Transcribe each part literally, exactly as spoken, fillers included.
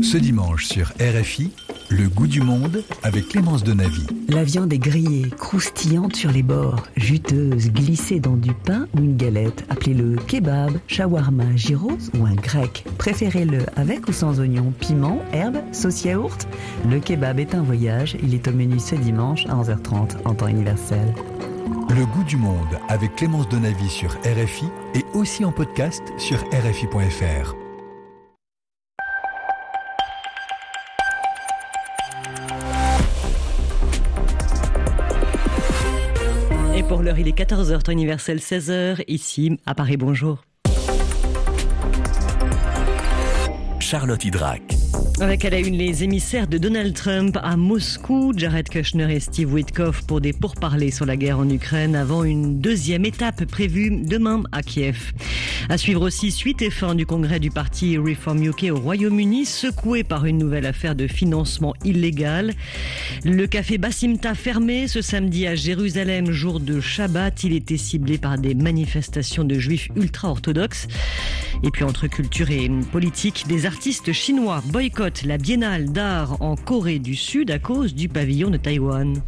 Ce dimanche sur R F I, le goût du monde avec Clémence Donavy. La viande est grillée, croustillante sur les bords, juteuse, glissée dans du pain ou une galette. Appelez-le kebab, shawarma, gyros ou un grec. Préférez-le avec ou sans oignons, piment, herbes, sauce yaourt. Le kebab est un voyage, il est au menu ce dimanche à onze heures trente en temps universel. Le goût du monde avec Clémence Donavy sur R F I et aussi en podcast sur R F I point F R. Et pour l'heure, il est quatorze heures, temps universel, seize heures, ici à Paris. Bonjour. Charlotte Hydrac. Avec à la une les émissaires de Donald Trump à Moscou, Jared Kushner et Steve Witkoff pour des pourparlers sur la guerre en Ukraine avant une deuxième étape prévue demain à Kiev. À suivre aussi suite et fin du congrès du parti Reform U K au Royaume-Uni, secoué par une nouvelle affaire de financement illégal. Le café Bassimta fermé ce samedi à Jérusalem, jour de Shabbat. Il était ciblé par des manifestations de juifs ultra-orthodoxes. Et puis entre culture et politique, des artistes chinois boycottent la biennale d'art en Corée du Sud à cause du pavillon de Taïwan.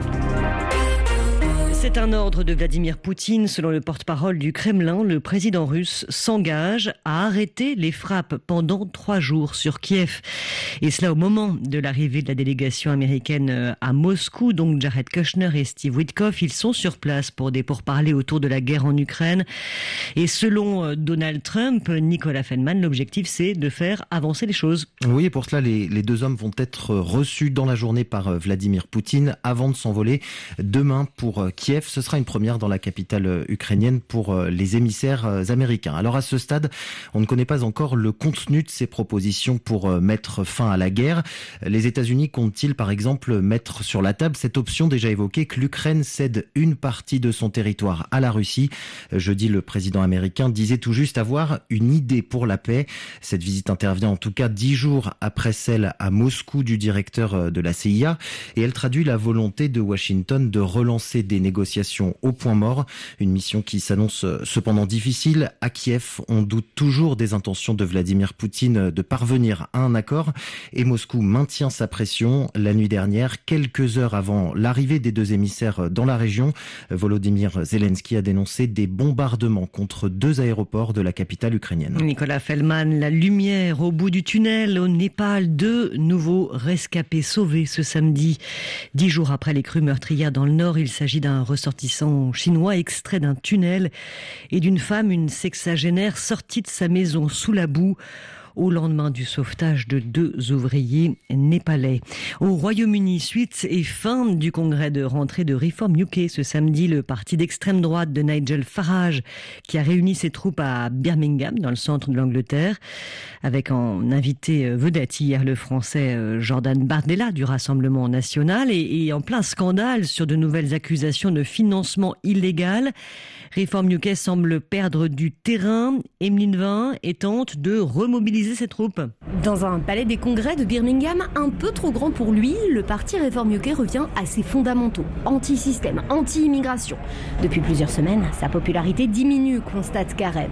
C'est un ordre de Vladimir Poutine. Selon le porte-parole du Kremlin, le président russe s'engage à arrêter les frappes pendant trois jours sur Kiev. Et cela au moment de l'arrivée de la délégation américaine à Moscou. Donc Jared Kushner et Steve Witkoff, ils sont sur place pour des pourparlers autour de la guerre en Ukraine. Et selon Donald Trump, Nicolas Feldman, l'objectif c'est de faire avancer les choses. Oui, et pour cela, les, les deux hommes vont être reçus dans la journée par Vladimir Poutine avant de s'envoler demain pour Kiev. Ce sera une première dans la capitale ukrainienne pour les émissaires américains. Alors à ce stade, on ne connaît pas encore le contenu de ces propositions pour mettre fin à la guerre. Les États-Unis comptent-ils par exemple mettre sur la table cette option déjà évoquée que l'Ukraine cède une partie de son territoire à la Russie? Jeudi, le président américain disait tout juste avoir une idée pour la paix. Cette visite intervient en tout cas dix jours après celle à Moscou du directeur de la C I A et elle traduit la volonté de Washington de relancer des négociations au point mort, une mission qui s'annonce cependant difficile. À Kiev, on doute toujours des intentions de Vladimir Poutine de parvenir à un accord et Moscou maintient sa pression. La nuit dernière, quelques heures avant l'arrivée des deux émissaires dans la région, Volodymyr Zelensky a dénoncé des bombardements contre deux aéroports de la capitale ukrainienne. Nicolas Feldman, la lumière au bout du tunnel au Népal, deux nouveaux rescapés sauvés ce samedi. Dix jours après les crues meurtrières dans le nord, il s'agit d'un ressortissant chinois extrait d'un tunnel et d'une femme, une sexagénaire, sortie de sa maison sous la boue au lendemain du sauvetage de deux ouvriers népalais. Au Royaume-Uni, suite et fin du congrès de rentrée de Reform U K ce samedi, le parti d'extrême droite de Nigel Farage qui a réuni ses troupes à Birmingham, dans le centre de l'Angleterre, avec en invité vedette hier le français Jordan Bardella du Rassemblement national et, et en plein scandale sur de nouvelles accusations de financement illégal. Reform U K semble perdre du terrain. Emeline Vin et tente de remobiliser ses troupes. Dans un palais des congrès de Birmingham, un peu trop grand pour lui, le parti Reform U K revient à ses fondamentaux, anti-système, anti-immigration. Depuis plusieurs semaines, sa popularité diminue, constate Karen.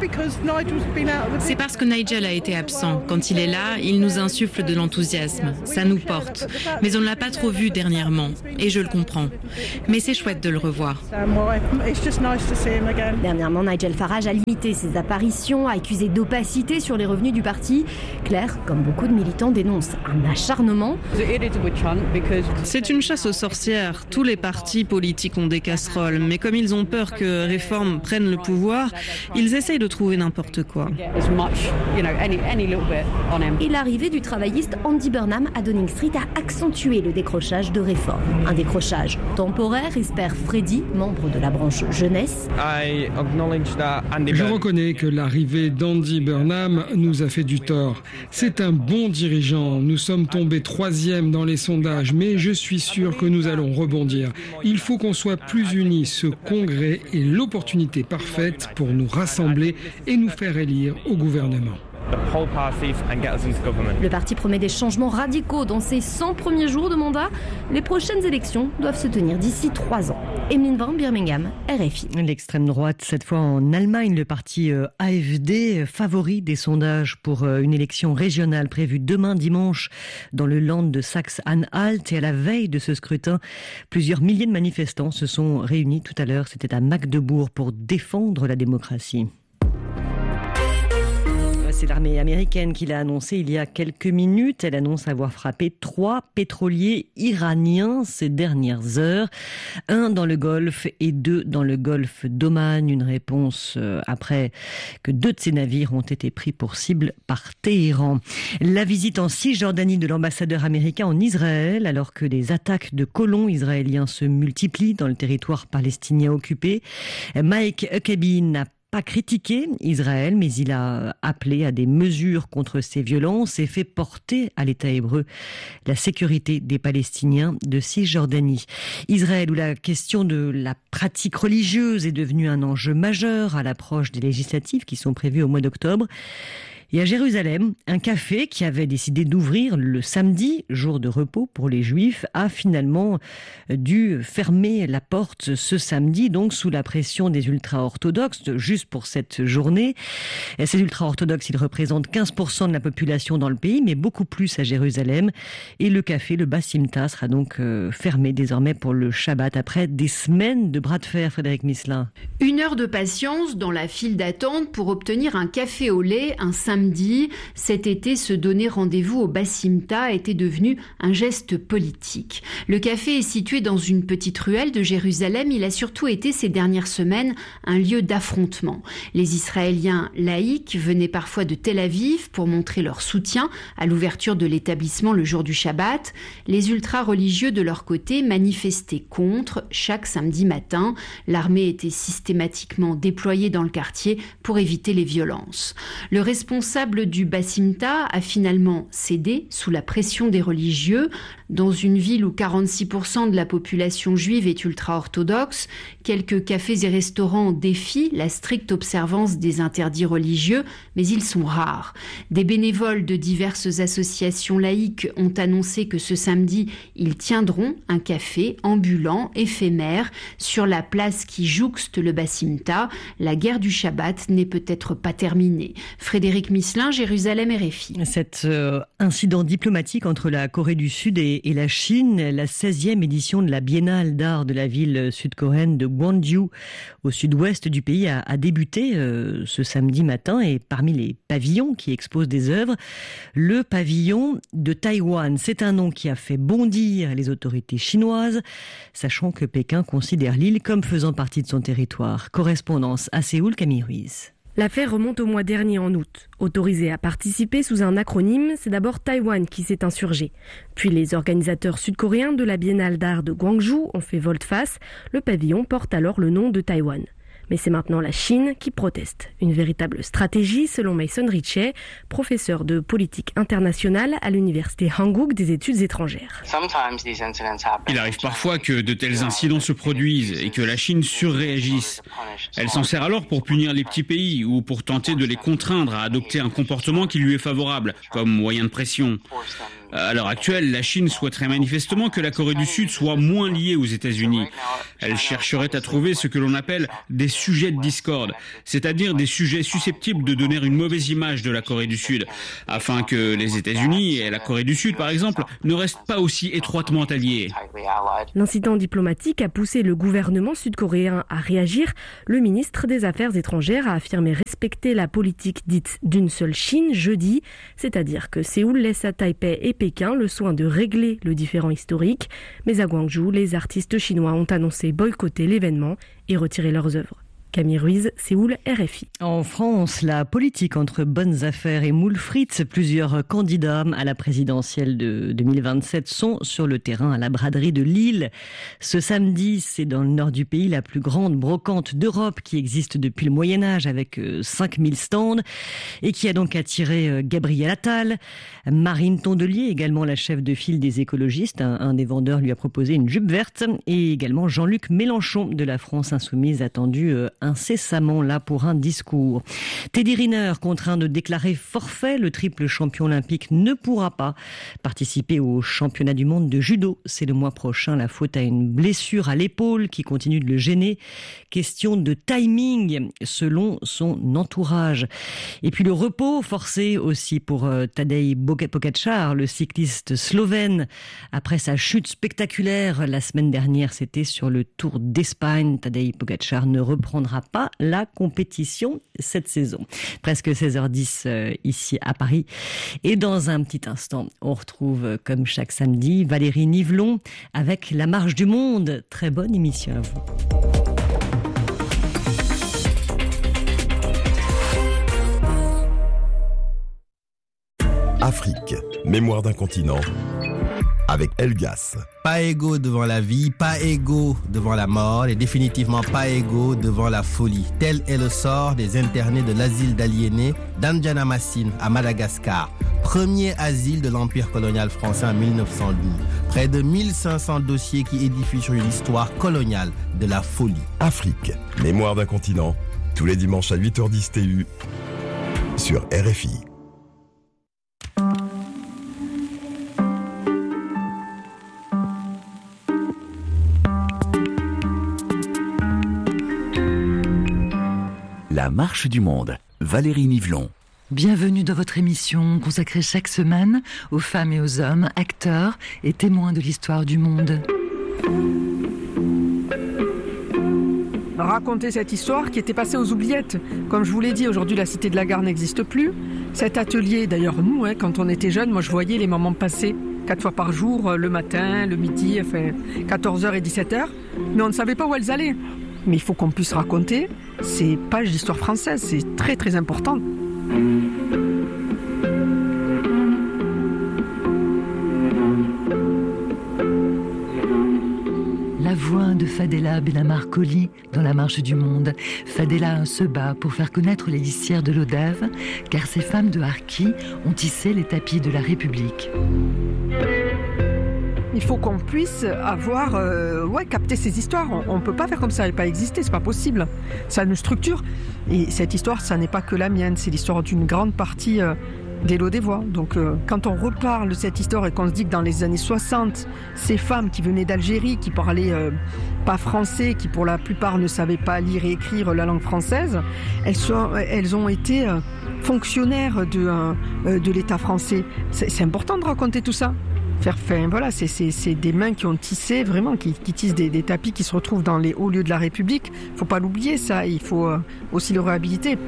C'est parce que Nigel a été absent. Quand il est là, il nous insuffle de l'enthousiasme. Ça nous porte. Mais on ne l'a pas trop vu dernièrement. Et je le comprends. Mais c'est chouette de le revoir. Dernièrement, Nigel Farage a limité ses apparitions, a accusé d'opacité sur les revenus du parti. Claire, comme beaucoup de militants, dénonce un acharnement. C'est une chasse aux sorcières. Tous les partis politiques ont des casseroles, mais comme ils ont peur que Reform prenne le pouvoir, ils essayent de trouver n'importe quoi. Et l'arrivée du travailliste Andy Burnham à Downing Street a accentué le décrochage de Reform. Un décrochage temporaire, espère Freddy, membre de la branche jeunesse. Je reconnais que l'arrivée d'Andy Burnham nous a fait du tort. C'est un bon dirigeant. Nous sommes tombés troisième dans les sondages, mais je suis sûr que nous allons rebondir. Il faut qu'on soit plus unis. Ce congrès est l'opportunité parfaite pour nous rassembler et nous faire élire au gouvernement. Le parti promet des changements radicaux dans ses cent premiers jours de mandat. Les prochaines élections doivent se tenir d'ici trois ans. Emeline Van, Birmingham, R F I. L'extrême droite, cette fois en Allemagne, le parti A F D, favori des sondages pour une élection régionale prévue demain dimanche dans le Land de Saxe-Anhalt. Et à la veille de ce scrutin, plusieurs milliers de manifestants se sont réunis tout à l'heure. C'était à Magdebourg pour défendre la démocratie. C'est l'armée américaine qui l'a annoncé il y a quelques minutes. Elle annonce avoir frappé trois pétroliers iraniens ces dernières heures. Un dans le Golfe et deux dans le Golfe d'Oman. Une réponse après que deux de ces navires ont été pris pour cible par Téhéran. La visite en Cisjordanie de l'ambassadeur américain en Israël, alors que les attaques de colons israéliens se multiplient dans le territoire palestinien occupé. Mike Huckabee n'a pas critiqué Israël, mais il a appelé à des mesures contre ces violences et fait porter à l'État hébreu la sécurité des Palestiniens de Cisjordanie. Israël, où la question de la pratique religieuse est devenue un enjeu majeur à l'approche des législatives qui sont prévues au mois d'octobre. Et à Jérusalem, un café qui avait décidé d'ouvrir le samedi, jour de repos pour les Juifs, a finalement dû fermer la porte ce samedi, donc sous la pression des ultra-orthodoxes, juste pour cette journée. Et ces ultra-orthodoxes, ils représentent quinze pour cent de la population dans le pays, mais beaucoup plus à Jérusalem. Et le café, le Bassimta, sera donc fermé désormais pour le Shabbat, après des semaines de bras de fer, Frédéric Misselin. Une heure de patience dans la file d'attente pour obtenir un café au lait un samedi. Samedi, cet été, se donner rendez-vous au Bassimta était devenu un geste politique. Le café est situé dans une petite ruelle de Jérusalem. Il a surtout été ces dernières semaines un lieu d'affrontement. Les Israéliens laïcs venaient parfois de Tel Aviv pour montrer leur soutien à l'ouverture de l'établissement le jour du Shabbat. Les ultra-religieux, de leur côté, manifestaient contre chaque samedi matin. L'armée était systématiquement déployée dans le quartier pour éviter les violences. Le responsable Le responsable du Bassimta a finalement cédé sous la pression des religieux. Dans une ville où quarante-six pour cent de la population juive est ultra-orthodoxe, quelques cafés et restaurants défient la stricte observance des interdits religieux, mais ils sont rares. Des bénévoles de diverses associations laïques ont annoncé que ce samedi, ils tiendront un café ambulant, éphémère, sur la place qui jouxte le Bassimta. La guerre du Shabbat n'est peut-être pas terminée. Frédéric Misselin, Jérusalem, R F I. Cet euh, incident diplomatique entre la Corée du Sud et, et la Chine, la seizième édition de la Biennale d'art de la ville sud-coréenne de Gwangju, au sud-ouest du pays, a, a débuté euh, ce samedi matin. Et parmi les pavillons qui exposent des œuvres, le pavillon de Taïwan. C'est un nom qui a fait bondir les autorités chinoises, sachant que Pékin considère l'île comme faisant partie de son territoire. Correspondance à Séoul, Camille Ruiz. L'affaire remonte au mois dernier en août. Autorisé à participer sous un acronyme, c'est d'abord Taïwan qui s'est insurgé. Puis les organisateurs sud-coréens de la Biennale d'art de Gwangju ont fait volte-face. Le pavillon porte alors le nom de Taïwan. Mais c'est maintenant la Chine qui proteste. Une véritable stratégie selon Mason Ritchie, professeur de politique internationale à l'université Hanguk des études étrangères. Il arrive parfois que de tels incidents se produisent et que la Chine surréagisse. Elle s'en sert alors pour punir les petits pays ou pour tenter de les contraindre à adopter un comportement qui lui est favorable, comme moyen de pression. À l'heure actuelle, la Chine souhaiterait manifestement que la Corée du Sud soit moins liée aux États-Unis. Elle chercherait à trouver ce que l'on appelle des sujets de discorde, c'est-à-dire des sujets susceptibles de donner une mauvaise image de la Corée du Sud, afin que les États-Unis et la Corée du Sud, par exemple, ne restent pas aussi étroitement alliés. L'incident diplomatique a poussé le gouvernement sud-coréen à réagir. Le ministre des Affaires étrangères a affirmé respecter la politique dite d'une seule Chine jeudi, c'est-à-dire que Séoul laisse à Taipei et Pékin le soin de régler le différend historique. Mais à Gwangju, les artistes chinois ont annoncé boycotter l'événement et retirer leurs œuvres. Camille Ruiz, Séoul, R F I. En France, la politique entre bonnes affaires et moules frites, plusieurs candidats à la présidentielle de deux mille vingt-sept sont sur le terrain à la braderie de Lille. Ce samedi, c'est dans le nord du pays la plus grande brocante d'Europe qui existe depuis le Moyen-Âge avec cinq mille stands et qui a donc attiré Gabriel Attal. Marine Tondelier, également la chef de file des écologistes, un, un des vendeurs lui a proposé une jupe verte, et également Jean-Luc Mélenchon de la France Insoumise, attendu un incessamment là pour un discours. Teddy Riner, contraint de déclarer forfait, le triple champion olympique ne pourra pas participer au championnat du monde de judo. C'est le mois prochain, la faute à une blessure à l'épaule qui continue de le gêner. Question de timing selon son entourage. Et puis le repos forcé aussi pour Tadej Pogačar, le cycliste slovène. Après sa chute spectaculaire la semaine dernière, c'était sur le Tour d'Espagne. Tadej Pogačar ne reprendra pas la compétition cette saison. Presque seize heures dix euh, ici à Paris. Et dans un petit instant, on retrouve comme chaque samedi Valérie Nivelon avec La Marche du Monde. Très bonne émission à vous. Afrique, mémoire d'un continent, avec Elgas. Pas égaux devant la vie, pas égaux devant la mort et définitivement pas égaux devant la folie. Tel est le sort des internés de l'asile d'aliénés d'Andjanamasine à Madagascar. Premier asile de l'Empire colonial français en mille neuf cent douze. Près de mille cinq cents dossiers qui édifient sur une histoire coloniale de la folie. Afrique, mémoire d'un continent, tous les dimanches à huit heures dix T U sur R F I. La marche du monde, Valérie Nivelon. Bienvenue dans votre émission consacrée chaque semaine aux femmes et aux hommes, acteurs et témoins de l'histoire du monde. Raconter cette histoire qui était passée aux oubliettes. Comme je vous l'ai dit, aujourd'hui la Cité de la Gare n'existe plus. Cet atelier, d'ailleurs nous, hein, quand on était jeunes, moi je voyais les mamans passer quatre fois par jour, le matin, le midi, enfin quatorze heures et dix-sept heures, mais on ne savait pas où elles allaient. Mais il faut qu'on puisse raconter ces pages d'histoire française, c'est très très important. La voix de Fadela Benamarcoli dans La Marche du Monde. Fadela se bat pour faire connaître les lissières de l'Odève, car ces femmes de Harki ont tissé les tapis de la République. Il faut qu'on puisse avoir, euh, ouais, capter ces histoires. On ne peut pas faire comme ça et pas exister, c'est pas possible. Ça nous structure. Et cette histoire, ça n'est pas que la mienne, c'est l'histoire d'une grande partie euh, des Lodévois. Donc euh, quand on reparle de cette histoire et qu'on se dit que dans les années soixante, ces femmes qui venaient d'Algérie, qui parlaient euh, pas français, qui pour la plupart ne savaient pas lire et écrire la langue française, elles, sont, elles ont été euh, fonctionnaires de, euh, de l'État français. C'est, c'est important de raconter tout ça. Faire, enfin, voilà, c'est, c'est, c'est des mains qui ont tissé, vraiment, qui, qui tissent des, des tapis qui se retrouvent dans les hauts lieux de la République. Il ne faut pas l'oublier, ça. Il faut euh, aussi le réhabiliter.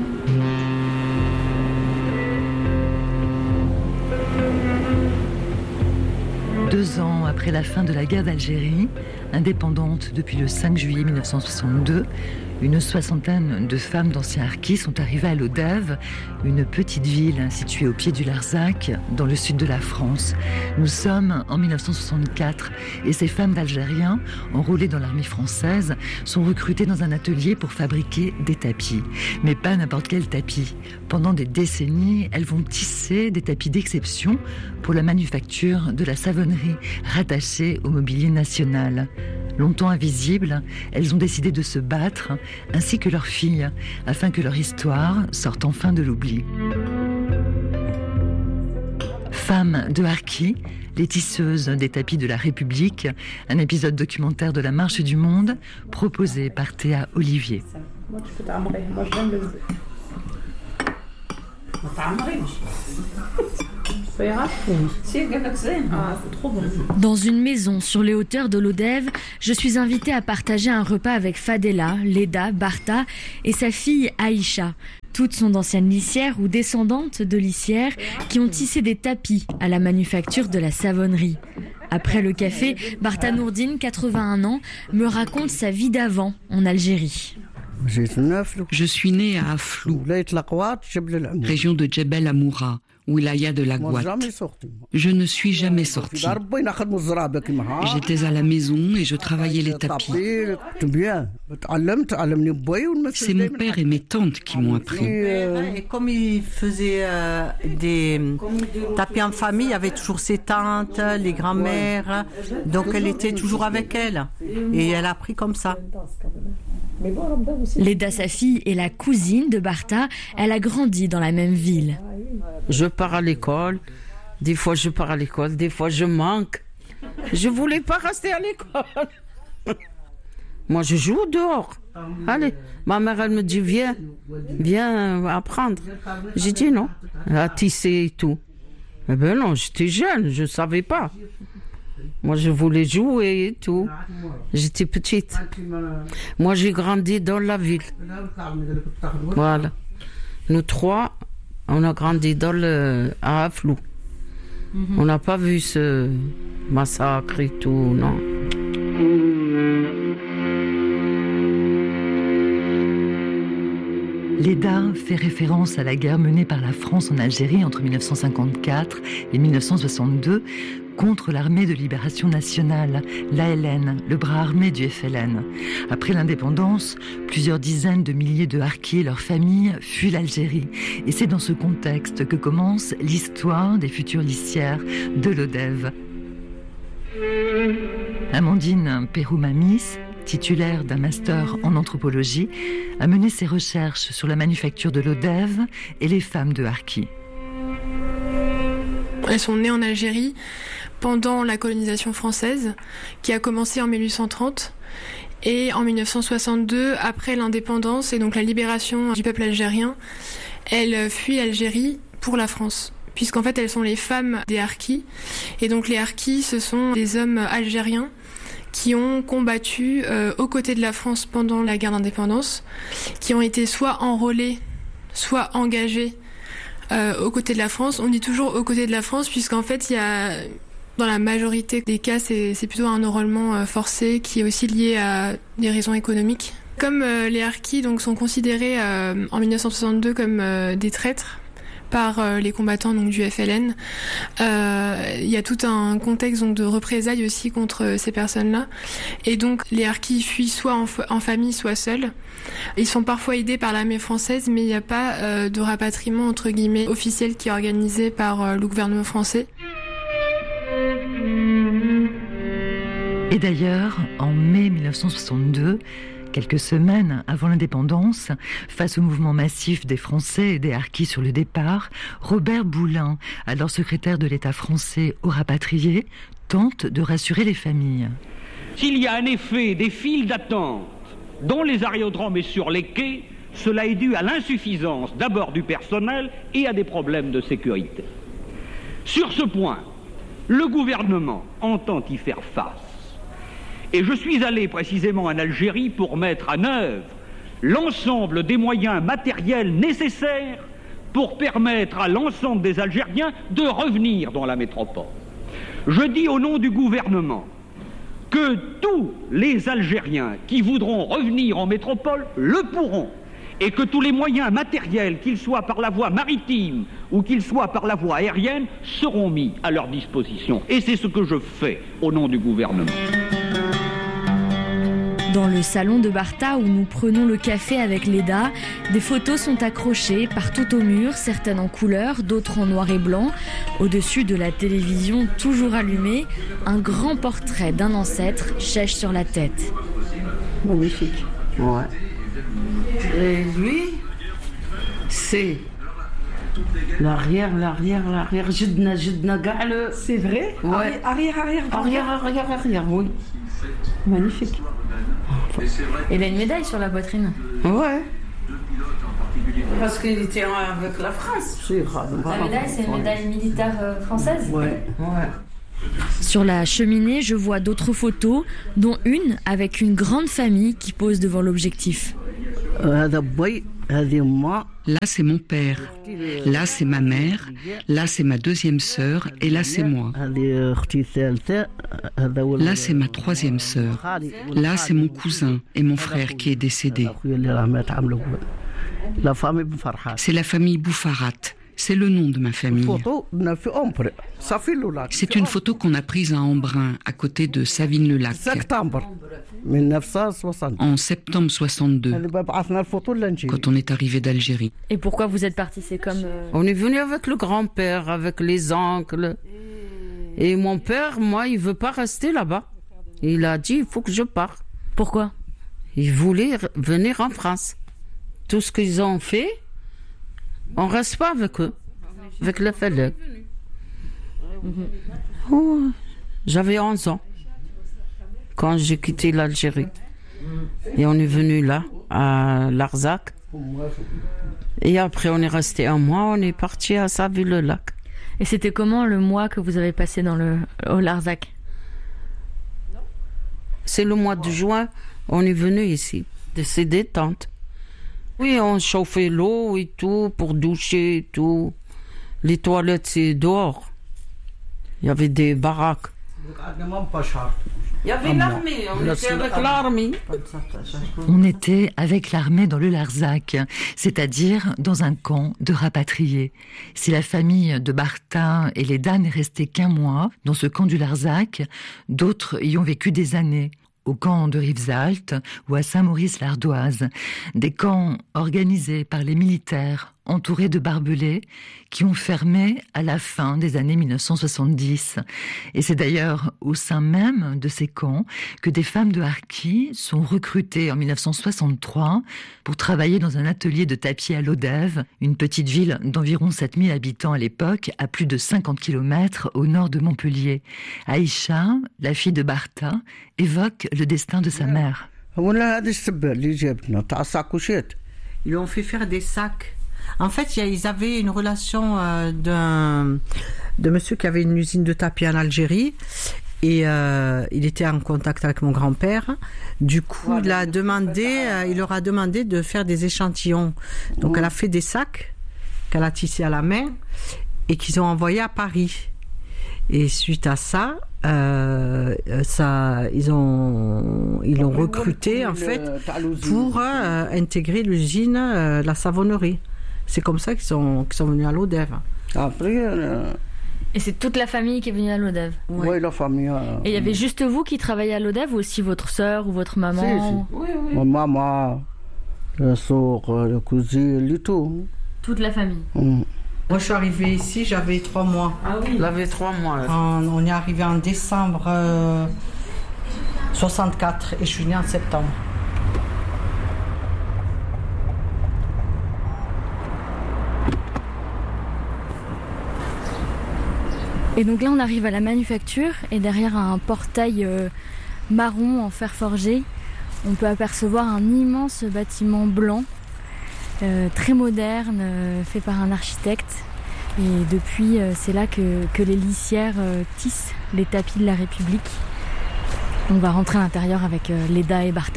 Deux ans après la fin de la guerre d'Algérie, indépendante depuis le cinq juillet mille neuf cent soixante-deux, une soixantaine de femmes d'anciens harkis sont arrivées à Lodève, une petite ville située au pied du Larzac, dans le sud de la France. Nous sommes en mille neuf cent soixante-quatre et ces femmes d'Algériens, enrôlées dans l'armée française, sont recrutées dans un atelier pour fabriquer des tapis. Mais pas n'importe quel tapis. Pendant des décennies, elles vont tisser des tapis d'exception pour la manufacture de la savonnerie rattachée au mobilier national. Longtemps invisibles, elles ont décidé de se battre, ainsi que leurs filles, afin que leur histoire sorte enfin de l'oubli. Femmes de Harki, les tisseuses des tapis de la République, un épisode documentaire de La Marche du Monde, proposé par Théa Olivier. Moi, tu peux t'amrer. Moi, j'aime le... Dans une maison sur les hauteurs de l'Odève, je suis invitée à partager un repas avec Fadela, Leda, Barta et sa fille Aïcha. Toutes sont d'anciennes lissières ou descendantes de lissières qui ont tissé des tapis à la manufacture de la savonnerie. Après le café, Barta Nourdine, quatre-vingt-un ans, me raconte sa vie d'avant en Algérie. Je suis née à Aflou, région de Djebel Amoura, wilaya de la Gouate. Je ne suis jamais sortie. J'étais à la maison et je travaillais les tapis. C'est mon père et mes tantes qui m'ont appris. Et comme il faisait euh, des tapis en famille, il y avait toujours ses tantes, les grands-mères, donc elle était toujours avec elle. Et elle a appris comme ça. Leda, sa fille, est la cousine de Barta. Elle a grandi dans la même ville. Je pars à l'école. Des fois, je pars à l'école. Des fois, je manque. Je voulais pas rester à l'école. Moi, je joue dehors. Allez, ma mère, elle me dit, viens, viens apprendre. J'ai dit non, à tisser et tout. Eh ben non, j'étais jeune, je savais pas. Moi, je voulais jouer et tout. J'étais petite. Moi, j'ai grandi dans la ville. Voilà. Nous trois, on a grandi dans le, à Aflou. Mm-hmm. On n'a pas vu ce massacre et tout, non. Leda fait référence à la guerre menée par la France en Algérie entre mille neuf cent cinquante-quatre et mille neuf cent soixante-deux contre l'armée de libération nationale, l'A L N, le bras armé du F L N. Après l'indépendance, plusieurs dizaines de milliers de Harkis et leurs familles fuient l'Algérie. Et c'est dans ce contexte que commence l'histoire des futures lissières de l'Odève. Amandine Péroumamis, titulaire d'un master en anthropologie, a mené ses recherches sur la manufacture de l'Odève et les femmes de Harkis. Elles sont nées en Algérie pendant la colonisation française, qui a commencé en mille huit cent trente, et en mille neuf cent soixante-deux, après l'indépendance et donc la libération du peuple algérien, elles fuient l'Algérie pour la France, puisqu'en fait elles sont les femmes des Harkis, et donc les Harkis, ce sont des hommes algériens qui ont combattu euh, aux côtés de la France pendant la guerre d'indépendance, qui ont été soit enrôlés, soit engagés euh, aux côtés de la France. On dit toujours aux côtés de la France, puisqu'en fait, il y a, dans la majorité des cas, c'est, c'est plutôt un enrôlement euh, forcé qui est aussi lié à des raisons économiques. Comme euh, les Harkis donc, sont considérés euh, en mille neuf cent soixante-deux comme euh, des traîtres par euh, les combattants donc, du F L N. Euh, il y a tout un contexte donc, de représailles aussi contre euh, ces personnes-là. Et donc les Harkis fuient soit en, en famille, soit seuls. Ils sont parfois aidés par l'armée française, mais il n'y a pas euh, de rapatriement entre guillemets officiel qui est organisé par euh, le gouvernement français. Et d'ailleurs, en mai mille neuf cent soixante-deux, quelques semaines avant l'indépendance, face au mouvement massif des Français et des Harkis sur le départ, Robert Boulin, alors secrétaire de l'État français aux rapatriés, tente de rassurer les familles. S'il y a en effet des files d'attente dans les aérodromes et sur les quais, cela est dû à l'insuffisance d'abord du personnel et à des problèmes de sécurité. Sur ce point, le gouvernement entend y faire face. Et je suis allé précisément en Algérie pour mettre en œuvre l'ensemble des moyens matériels nécessaires pour permettre à l'ensemble des Algériens de revenir dans la métropole. Je dis au nom du gouvernement que tous les Algériens qui voudront revenir en métropole le pourront, et que tous les moyens matériels, qu'ils soient par la voie maritime ou qu'ils soient par la voie aérienne, seront mis à leur disposition. Et c'est ce que je fais au nom du gouvernement. Dans le salon de Barta où nous prenons le café avec Leda, des photos sont accrochées partout au mur, certaines en couleur, d'autres en noir et blanc. Au-dessus de la télévision toujours allumée, un grand portrait d'un ancêtre chèche sur la tête. Magnifique. Ouais. Et lui, c'est l'arrière, l'arrière, l'arrière. Jidna, jidna, gale. C'est vrai? Ouais. Arrière, arrière, arrière, arrière, arrière, oui. Magnifique. Il a une médaille sur la poitrine. Ouais. Parce qu'il était avec la France. La médaille, c'est une médaille militaire euh, française. Ouais. Ouais. Sur la cheminée, je vois d'autres photos, dont une avec une grande famille qui pose devant l'objectif. Là, c'est mon père. Là, c'est ma mère. Là, c'est ma deuxième sœur. Et là, c'est moi. Là, c'est ma troisième sœur. Là, c'est mon cousin et mon frère qui est décédé. C'est la famille Boufarat. C'est le nom de ma famille. C'est une photo qu'on a prise à Embrun, à côté de Savines-le-Lac. En septembre soixante-deux, quand on est arrivé d'Algérie. Et pourquoi vous êtes partis? C'est comme... Euh... On est venu avec le grand-père, avec les oncles. Et mon père, moi, il veut pas rester là-bas. Il a dit, il faut que je parte. Pourquoi? ils voulaient venir en France. Tout ce qu'ils ont fait, on ne reste pas avec eux, avec le Fellec. Oh, j'avais onze ans quand j'ai quitté l'Algérie. Et on est venu là, à Larzac. Et après, on est resté un mois, on est parti à Saville-le-Lac. Et c'était comment le mois que vous avez passé dans le, au Larzac? C'est le mois de juin, on est venu ici, de ces détentes. Oui, on chauffait l'eau et tout, pour doucher et tout. Les toilettes, c'est dehors. Il y avait des baraques. Il y avait l'armée, on était avec l'armée. On était avec l'armée dans le Larzac, c'est-à-dire dans un camp de rapatriés. Si la famille de Bartha et Leda n'est restée qu'un mois dans ce camp du Larzac, d'autres y ont vécu des années. Au camp de Rivesaltes ou à Saint-Maurice-l'Ardoise, des camps organisés par les militaires entourés de barbelés qui ont fermé à la fin des années mille neuf cent soixante-dix. Et c'est d'ailleurs au sein même de ces camps que des femmes de Harki sont recrutées en mille neuf cent soixante-trois pour travailler dans un atelier de tapis à Lodève, une petite ville d'environ sept mille habitants à l'époque, à plus de cinquante kilomètres au nord de Montpellier. Aïcha, la fille de Bartha, évoque le destin de sa mère. Ils lui ont fait faire des sacs. En fait, ils avaient une relation euh, d'un de monsieur qui avait une usine de tapis en Algérie et euh, il était en contact avec mon grand-père. Du coup, il a demandé, euh, il leur a demandé de faire des échantillons. Donc, elle a fait des sacs qu'elle a tissés à la main et qu'ils ont envoyés à Paris. Et suite à ça, euh, ça, ils ont, ils l'ont recruté en fait pour euh, intégrer l'usine, euh, la savonnerie. C'est comme ça qu'ils sont, qu'ils sont venus à Lodève. Après, euh... Et c'est toute la famille qui est venue à Lodève? Oui, ouais, la famille. Euh... Et il y avait juste vous qui travailliez à Lodève ou aussi votre sœur ou votre maman? Si, si. Oui, oui. Ma maman, la soeur, la cousine, et tout. Toute la famille? Mm. Moi, je suis arrivée ici, j'avais trois mois. Ah oui, j'avais trois mois. Là. On, on est arrivé en décembre euh, soixante-quatre et je suis née en septembre. Et donc là, on arrive à la manufacture et derrière un portail euh, marron en fer forgé, on peut apercevoir un immense bâtiment blanc, euh, très moderne, euh, fait par un architecte. Et depuis, euh, c'est là que, que les lissières euh, tissent les tapis de la République. On va rentrer à l'intérieur avec euh, Leda et Bartha.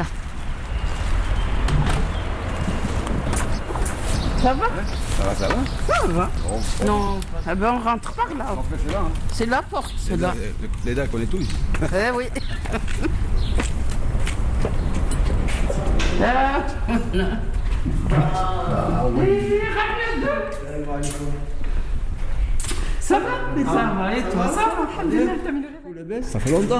Ça va? Ça va, ça va? Ça va. Bon, bon. Non, eh ben on rentre par là. C'est là, hein. C'est la porte, c'est là. Les dames connaissent tous. Eh oui. Ah, oui, ça va? Mais ça va, et toi? Ça va? Ça fait longtemps.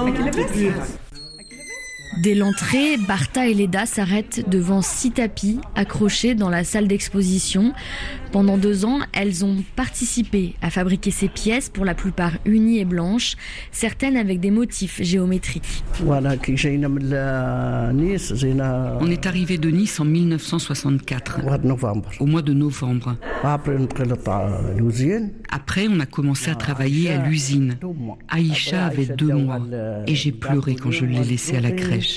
Dès l'entrée, Bartha et Leda s'arrêtent devant six tapis accrochés dans la salle d'exposition. Pendant deux ans, elles ont participé à fabriquer ces pièces, pour la plupart unies et blanches, certaines avec des motifs géométriques. On est arrivé de Nice en mille neuf cent soixante-quatre, au mois de novembre. Après, on a commencé à travailler à l'usine. Aïcha avait deux mois et j'ai pleuré quand je l'ai laissée à la crèche.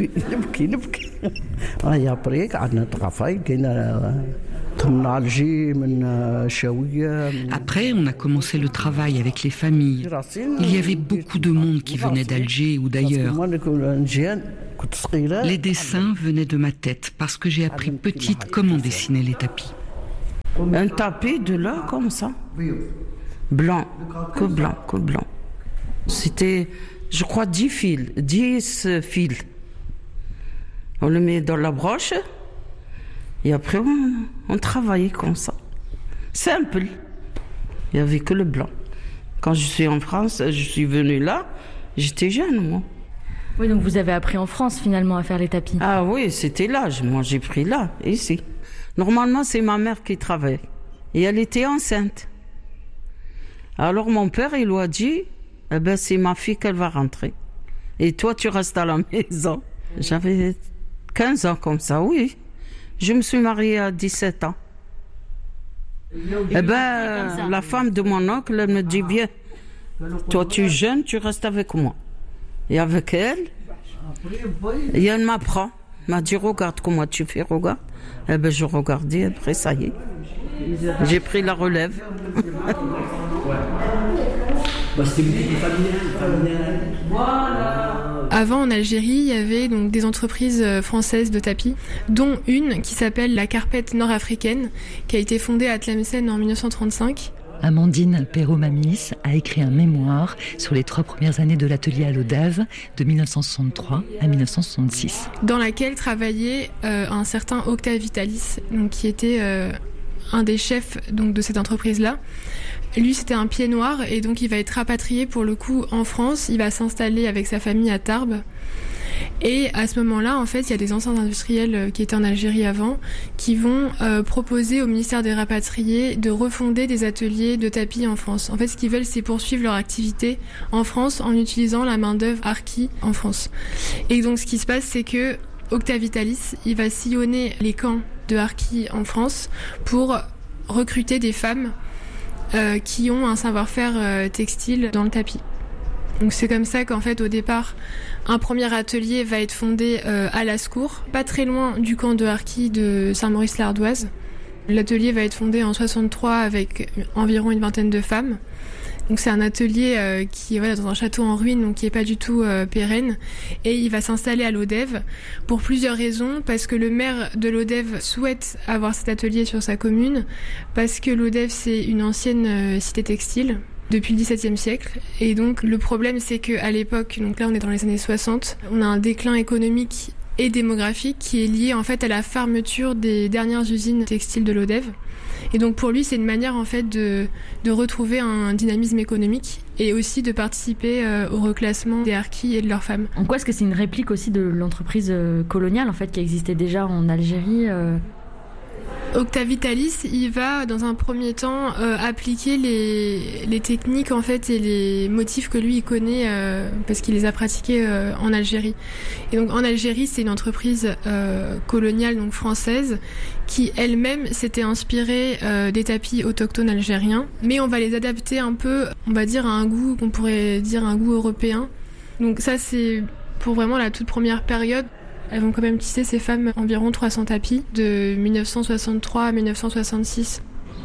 Après, on a commencé le travail avec les familles. Il y avait beaucoup de monde qui venait d'Alger ou d'ailleurs. Les dessins venaient de ma tête parce que j'ai appris petite comment dessiner les tapis. Un tapis de là, comme ça. Blanc, que blanc, que blanc. C'était, je crois, dix fils, dix fils. On le met dans la broche et après on, on travaillait comme ça. Simple. Il n'y avait que le blanc. Quand je suis en France, je suis venue là, j'étais jeune, moi. Oui, donc vous avez appris en France finalement à faire les tapis. Ah oui, c'était là. Moi, j'ai pris là, ici. Normalement, c'est ma mère qui travaille. Et elle était enceinte. Alors mon père, il lui a dit, eh ben, c'est ma fille qu'elle va rentrer. Et toi, tu restes à la maison. J'avais quinze ans comme ça, oui. Je me suis mariée à dix-sept ans. Eh ben, la femme de mon oncle, elle me dit, viens, toi tu es jeune, tu restes avec moi. Et avec elle, et elle m'apprend. Elle m'a dit, regarde comment tu fais, regarde. Eh ben, je regardais, après, ça y est. J'ai pris la relève. Avant, en Algérie, il y avait donc des entreprises françaises de tapis, dont une qui s'appelle la Carpette Nord-Africaine, qui a été fondée à Tlemcen en dix-neuf cent trente-cinq. Amandine Perrault-Mamis a écrit un mémoire sur les trois premières années de l'atelier à l'Odève, de dix-neuf cent soixante-trois à dix-neuf cent soixante-six. Dans laquelle travaillait euh, un certain Octave Vitalis, donc, qui était euh, un des chefs donc, de cette entreprise-là. Lui, c'était un pied noir et donc il va être rapatrié pour le coup en France. Il va s'installer avec sa famille à Tarbes. Et à ce moment-là, en fait, il y a des anciens industriels qui étaient en Algérie avant qui vont euh, proposer au ministère des Rapatriés de refonder des ateliers de tapis en France. En fait, ce qu'ils veulent, c'est poursuivre leur activité en France en utilisant la main-d'œuvre harki en France. Et donc, ce qui se passe, c'est que Octave Vitalis, il va sillonner les camps de harki en France pour recruter des femmes Euh, qui ont un savoir-faire euh, textile dans le tapis. Donc c'est comme ça qu'en fait au départ un premier atelier va être fondé euh, à Lascours, pas très loin du camp de harki de Saint-Maurice-l'Ardoise. L'atelier va être fondé en soixante-trois avec environ une vingtaine de femmes. Donc c'est un atelier euh, qui est voilà, dans un château en ruine, donc qui est pas du tout euh, pérenne, et il va s'installer à l'Odève pour plusieurs raisons, parce que le maire de l'Odève souhaite avoir cet atelier sur sa commune, parce que l'Odève c'est une ancienne euh, cité textile depuis le dix-septième siècle, et donc le problème c'est que à l'époque, donc là on est dans les années soixante, on a un déclin économique et démographique qui est lié en fait à la fermeture des dernières usines textiles de l'Odève. Et donc pour lui, c'est une manière en fait de, de retrouver un dynamisme économique et aussi de participer euh, au reclassement des harkis et de leurs femmes. En quoi est-ce que c'est une réplique aussi de l'entreprise coloniale en fait qui existait déjà en Algérie euh... Octave Vitalis, il va dans un premier temps euh, appliquer les, les techniques en fait et les motifs que lui il connaît euh, parce qu'il les a pratiqués euh, en Algérie. Et donc en Algérie, c'est une entreprise euh, coloniale donc française qui elle-même s'était inspirée euh, des tapis autochtones algériens, mais on va les adapter un peu, on va dire à un goût qu'on pourrait dire un goût européen. Donc ça c'est pour vraiment la toute première période. Elles vont quand même tisser, ces femmes, environ trois cents tapis de dix-neuf cent soixante-trois à dix-neuf cent soixante-six.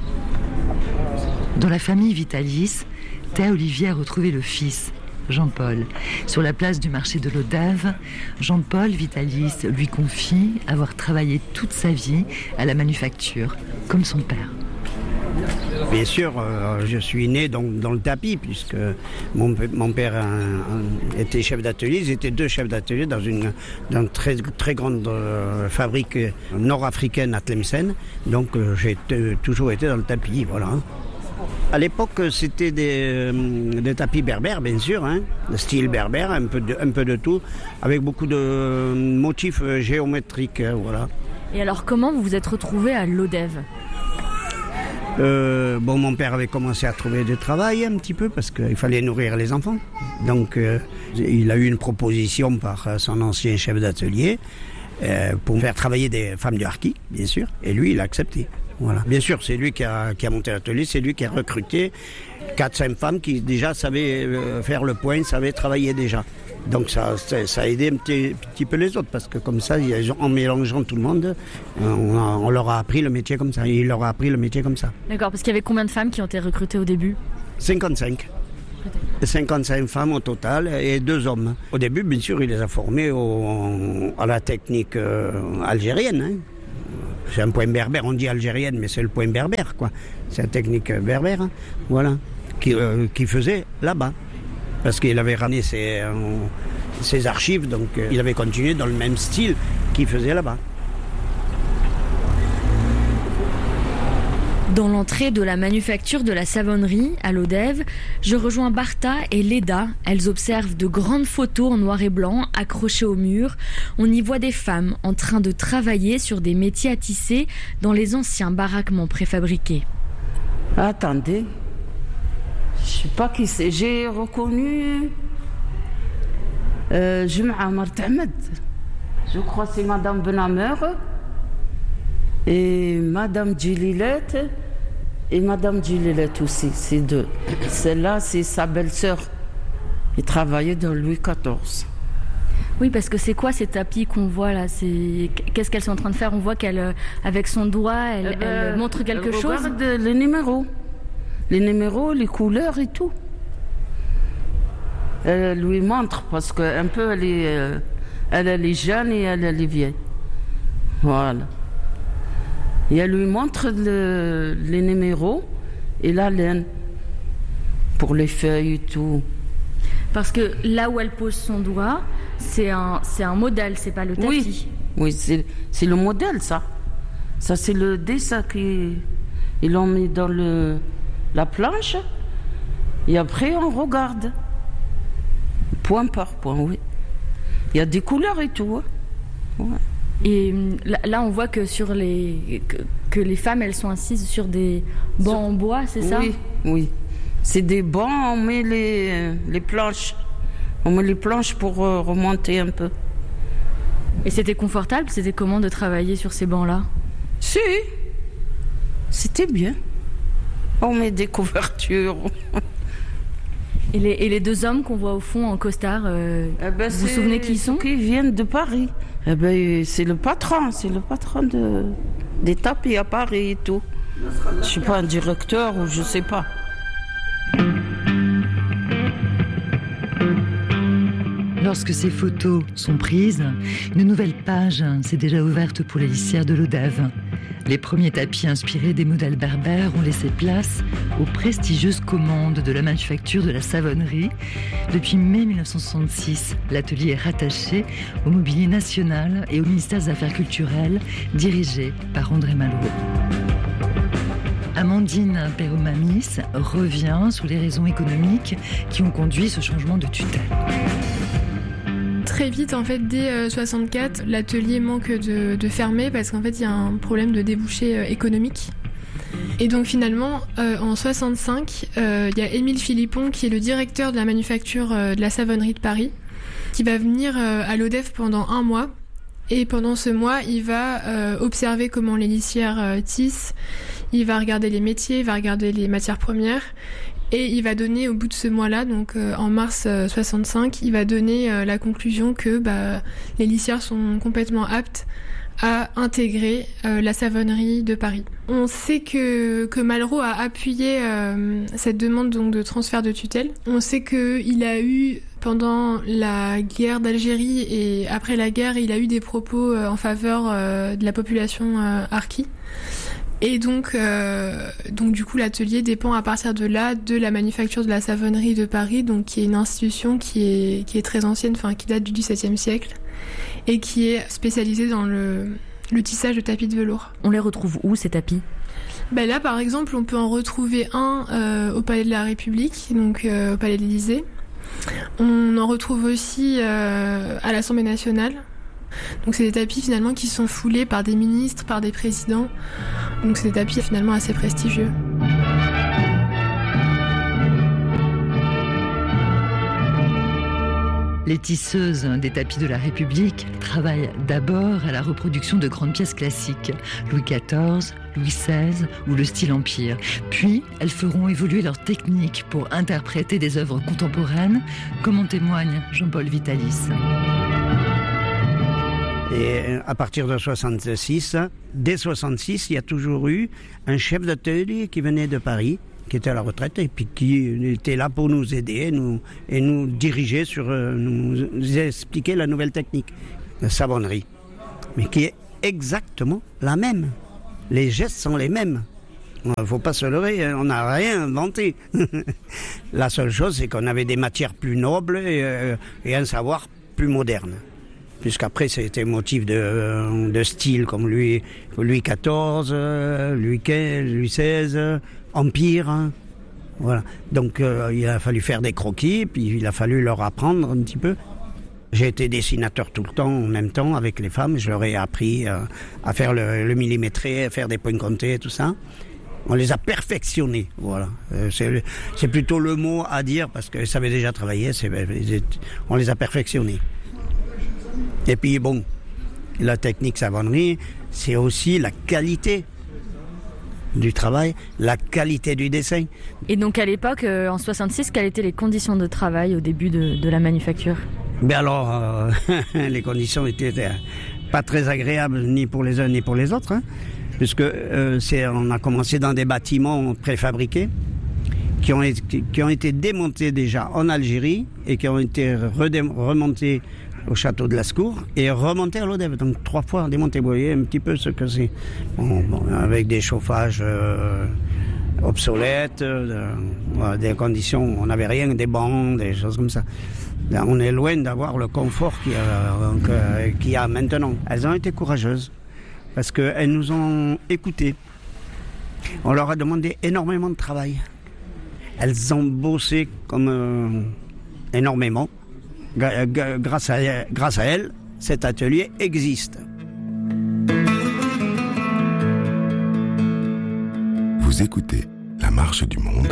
Dans la famille Vitalis, Théa Olivier a retrouvé le fils, Jean-Paul. Sur la place du marché de l'Odève, Jean-Paul Vitalis lui confie avoir travaillé toute sa vie à la manufacture, comme son père. Bien sûr, euh, je suis né dans, dans le tapis, puisque mon, mon père un, un, était chef d'atelier. Ils étaient deux chefs d'atelier dans une, dans une très, très grande euh, fabrique nord-africaine à Tlemcen. Donc euh, j'ai t- toujours été dans le tapis, voilà. À l'époque, c'était des, euh, des tapis berbères, bien sûr, hein, de style berbère, un peu de, un peu de tout, avec beaucoup de motifs géométriques, hein, voilà. Et alors, comment vous vous êtes retrouvé à l'Odève ? Euh, bon, mon père avait commencé à trouver du travail un petit peu parce qu'il fallait nourrir les enfants. Donc, euh, il a eu une proposition par son ancien chef d'atelier euh, pour faire travailler des femmes du harki, bien sûr. Et lui, il a accepté. Voilà. Bien sûr, c'est lui qui a, qui a monté l'atelier, c'est lui qui a recruté quatre cinq femmes qui déjà savaient euh, faire le point, savaient travailler déjà. Donc ça, ça, ça a aidé un petit, petit peu les autres, parce que comme ça, en mélangeant tout le monde, on, a, on leur a appris le métier comme ça. Il leur a appris le métier comme ça. D'accord, parce qu'il y avait combien de femmes qui ont été recrutées au début ? cinquante-cinq. cinquante-cinq femmes au total et deux hommes. Au début, bien sûr, il les a formés au, à la technique euh, algérienne. Hein. C'est un point berbère, on dit algérienne, mais c'est le point berbère, quoi. C'est la technique berbère, hein. Voilà, qui, euh, qui faisait là-bas. Parce qu'il avait ramené ses, euh, ses archives, donc euh, il avait continué dans le même style qu'il faisait là-bas. Dans l'entrée de la manufacture de la savonnerie à l'Odève, je rejoins Bartha et Leda. Elles observent de grandes photos en noir et blanc accrochées au mur. On y voit des femmes en train de travailler sur des métiers à tisser dans les anciens baraquements préfabriqués. Attendez. Je sais pas qui c'est. J'ai reconnu euh, Jum'a Martahmed. Je crois que c'est Madame Benamer et Madame Djililette et Madame Djililette aussi, c'est deux. Celle-là, c'est sa belle-sœur. Elle travaillait dans Louis quatorze. Oui, parce que c'est quoi ces tapis qu'on voit là? C'est... Qu'est-ce qu'elles sont en train de faire? On voit qu'elle, avec son doigt, elle, Eh ben, elle montre quelque elle chose. regarde les numéros. Les numéros, les couleurs et tout. Elle lui montre parce qu'un peu, elle est, euh, elle, elle est jeune et elle, elle est vieille. Voilà. Et elle lui montre le, les numéros et la laine pour les feuilles et tout. Parce que là où elle pose son doigt, c'est un, c'est un modèle, c'est pas le tapis. Oui, oui c'est, c'est le modèle, ça. Ça, c'est le dessin qu'ils l'ont mis dans le, la planche. Et après, on regarde. Point par point, oui. Il y a des couleurs et tout. Hein. Ouais. Et là, là, on voit que, sur les, que, que les femmes, elles sont assises sur des bancs sur... en bois, c'est ça? Oui, oui. C'est des bancs, on met les, les planches. On met les planches pour euh, remonter un peu. Et c'était confortable? C'était comment de travailler sur ces bancs-là? Si, c'était bien. On met des couvertures. Et les, et les deux hommes qu'on voit au fond en costard, euh, eh ben, vous vous souvenez qui ils sont? Qui viennent de Paris. Eh ben, c'est le patron, c'est le patron de, des tapis à Paris et tout. Je ne suis pas un directeur ou je ne sais pas. Lorsque ces photos sont prises, une nouvelle page s'est déjà ouverte pour les lissières de l'Odève. Les premiers tapis inspirés des modèles berbères ont laissé place aux prestigieuses commandes de la manufacture de la savonnerie. Depuis mai mille neuf cent soixante-six, l'atelier est rattaché au Mobilier National et au ministère des Affaires culturelles, dirigé par André Malraux. Amandine Perromamis revient sur les raisons économiques qui ont conduit ce changement de tutelle. Très vite, en fait, dès euh, soixante-quatre, l'atelier manque de, de fermer parce qu'en fait, il y a un problème de débouché euh, économique. Et donc finalement, euh, en soixante-cinq, euh, il y a Émile Philippon qui est le directeur de la manufacture euh, de la savonnerie de Paris, qui va venir euh, à l'Odève pendant un mois. Et pendant ce mois, il va euh, observer comment les lissières euh, tissent, il va regarder les métiers, il va regarder les matières premières. Et il va donner au bout de ce mois-là, donc euh, en mars euh, soixante-cinq, il va donner euh, la conclusion que bah, les lissières sont complètement aptes à intégrer euh, la savonnerie de Paris. On sait que, que Malraux a appuyé euh, cette demande donc, de transfert de tutelle. On sait qu'il a eu, pendant la guerre d'Algérie et après la guerre, il a eu des propos euh, en faveur euh, de la population euh, harkie. Et donc, euh, donc du coup, l'atelier dépend à partir de là de la manufacture de la savonnerie de Paris, donc qui est une institution qui est qui est très ancienne, enfin qui date du dix-septième siècle et qui est spécialisée dans le le tissage de tapis de velours. On les retrouve où ces tapis? Ben là, par exemple, on peut en retrouver un euh, au Palais de la République, donc euh, au Palais de l'Élysée. On en retrouve aussi euh, à l'Assemblée nationale. Donc c'est des tapis finalement qui sont foulés par des ministres, par des présidents. Donc c'est des tapis finalement assez prestigieux. Les tisseuses des tapis de la République travaillent d'abord à la reproduction de grandes pièces classiques, Louis quatorze, Louis seize ou le style Empire. Puis, elles feront évoluer leur technique pour interpréter des œuvres contemporaines, comme en témoigne Jean-Paul Vitalis. Et à partir de soixante-six, dès soixante-six, il y a toujours eu un chef d'atelier qui venait de Paris, qui était à la retraite et puis qui était là pour nous aider nous, et nous diriger sur, nous expliquer la nouvelle technique de savonnerie, mais qui est exactement la même. Les gestes sont les mêmes. Il ne faut pas se leurrer, on n'a rien inventé. La seule chose, c'est qu'on avait des matières plus nobles et, et un savoir plus moderne. Puisqu'après, c'était motif de, de style comme Louis, Louis quatorze, Louis quinze, Louis seize, Empire. Hein. Voilà. Donc, euh, il a fallu faire des croquis, puis il a fallu leur apprendre un petit peu. J'ai été dessinateur tout le temps, en même temps, avec les femmes. Je leur ai appris euh, à faire le, le millimétré, à faire des points comptés, tout ça. On les a perfectionnés, voilà. Euh, c'est, c'est plutôt le mot à dire, parce qu'ils savaient déjà travailler, c'est, on les a perfectionnés. Et puis bon, la technique savonnerie, c'est aussi la qualité du travail, la qualité du dessin. Et donc à l'époque, euh, en soixante-six, quelles étaient les conditions de travail au début de, de la manufacture ? Ben alors, euh, les conditions étaient euh, pas très agréables ni pour les uns ni pour les autres, hein, puisque euh, c'est, on a commencé dans des bâtiments préfabriqués qui ont, été, qui ont été démontés déjà en Algérie et qui ont été redé- remontés au château de Lascours et remonté à l'Odève. Donc trois fois démonté. Vous voyez un petit peu ce que c'est. Bon, bon, avec des chauffages euh, obsolètes, euh, euh, des conditions, on n'avait rien, des bancs, des choses comme ça. Là, on est loin d'avoir le confort qu'il y a, euh, qu'il y a maintenant. Elles ont été courageuses parce qu'elles nous ont écoutés. On leur a demandé énormément de travail. Elles ont bossé comme euh, énormément. Grâce à, grâce à elle, cet atelier existe. Vous écoutez La Marche du Monde.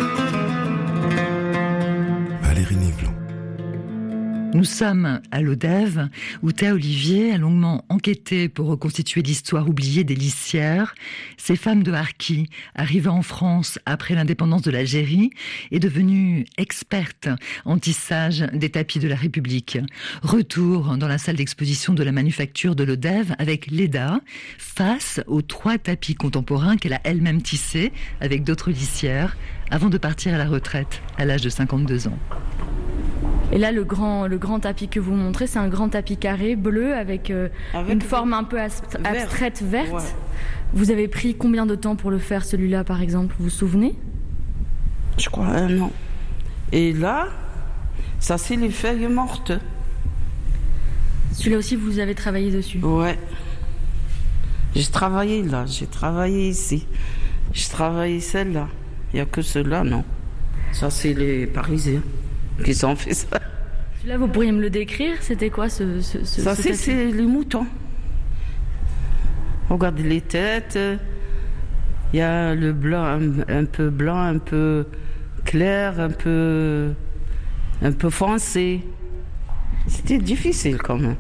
Valérie Nivelon. Nous sommes à l'Odève, où Théa Olivier a longuement enquêté pour reconstituer l'histoire oubliée des lissières. Ces femmes de Harki, arrivées en France après l'indépendance de l'Algérie, est devenue experte en tissage des tapis de la République. Retour dans la salle d'exposition de la manufacture de l'Odève avec Leda, face aux trois tapis contemporains qu'elle a elle-même tissés avec d'autres lissières, avant de partir à la retraite à l'âge de cinquante-deux ans. Et là, le grand, le grand tapis que vous montrez, c'est un grand tapis carré, bleu, avec, euh, avec une forme un peu abst- abstraite, verte. Ouais. Vous avez pris combien de temps pour le faire, celui-là, par exemple ? Vous vous souvenez ? Je crois un an. Et là, ça, c'est les feuilles mortes. Celui-là aussi, vous avez travaillé dessus ? Ouais. J'ai travaillé là, j'ai travaillé ici. J'ai travaillé celle-là. Il n'y a que ceux-là, non. Ça, c'est les Parisiens qui ont fait ça. Celui-là, vous pourriez me le décrire ? C'était quoi ce, ce, ce Ça, ce c'est, tapis ? c'est les moutons. Regardez les têtes. Il y a le blanc, un, un peu blanc, un peu clair, un peu, un peu foncé. C'était difficile quand même.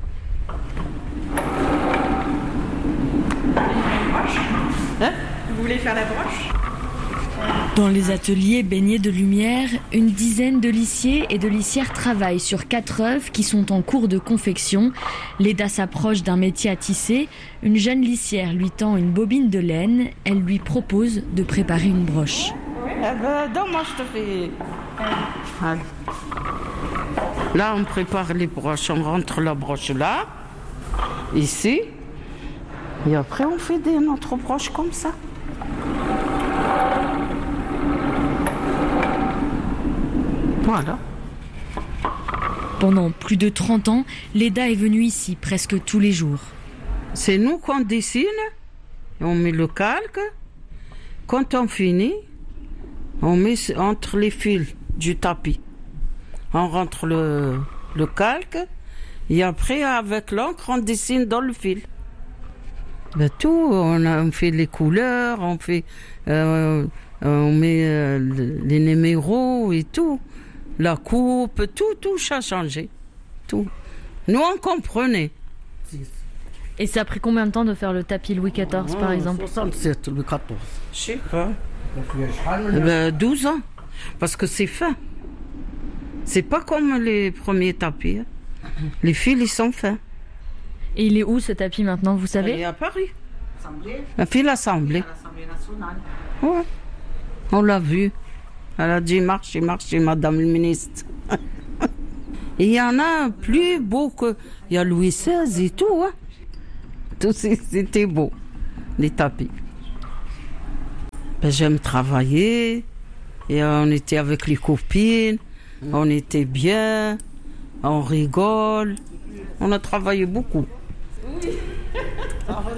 Hein ? Vous voulez faire la broche ? Dans les ateliers baignés de lumière, une dizaine de lissiers et de lissières travaillent sur quatre œuvres qui sont en cours de confection. Leda s'approche d'un métier à tisser. Une jeune lissière lui tend une bobine de laine. Elle lui propose de préparer une broche. Eh ben, donne-moi, je te fais. Allez. Là, on prépare les broches. On rentre la broche là, ici. Et après, on fait des notre broche comme ça. Voilà. Pendant plus de trente ans, Leda est venue ici presque tous les jours. C'est nous qu'on dessine, on met le calque. Quand on finit, on met entre les fils du tapis. On rentre le, le calque et après, avec l'encre, on dessine dans le fil. Ben, tout, on, a, on fait les couleurs, on, fait, euh, on met euh, les numéros et tout. La coupe, tout, tout a changé. Tout. Nous, on comprenait. Et ça a pris combien de temps de faire le tapis Louis quatorze, par exemple ? soixante-sept, Louis quatorze. Je sais pas. Ben, douze ans. Parce que c'est fin. C'est pas comme les premiers tapis. Les fils, ils sont fins. Et il est où ce tapis maintenant, vous savez ? Il est à Paris. Un fil assemblé. Ouais. On l'a vu. Elle a dit marchez, marchez, madame le ministre. Il y en a plus beau que. Il y a Louis seize et tout. Hein. Tout c'était beau, les tapis. Ben, j'aime travailler. Et on était avec les copines. On était bien. On rigole. On a travaillé beaucoup.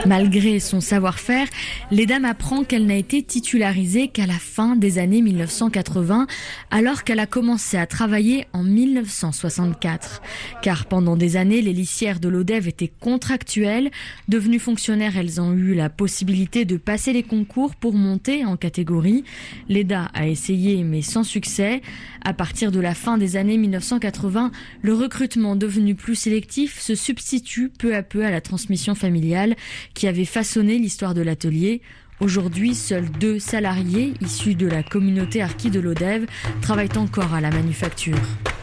Malgré son savoir-faire, Leda m'apprend qu'elle n'a été titularisée qu'à la fin des années mille neuf cent quatre-vingts, alors qu'elle a commencé à travailler en mille neuf cent soixante-quatre. Car pendant des années, les lissières de l'Odève étaient contractuelles. Devenues fonctionnaires, elles ont eu la possibilité de passer les concours pour monter en catégorie. Leda a essayé, mais sans succès. À partir de la fin des années mille neuf cent quatre-vingts, le recrutement devenu plus sélectif se substitue peu à peu à la transmission familiale qui avait façonné l'histoire de l'atelier. Aujourd'hui, seuls deux salariés issus de la communauté harkie de l'Odève travaillent encore à la manufacture.